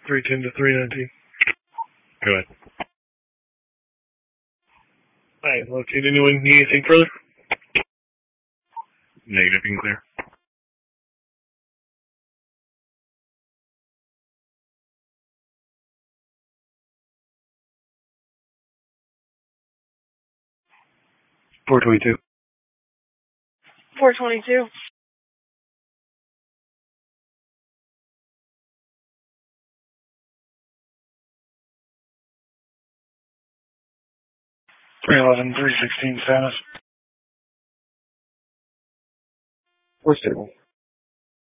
310 to 319. Go ahead. Alright, locate anyone. Need anything further? Negative, you can clear. .422. 422. .311, 316 Samus. We're stable.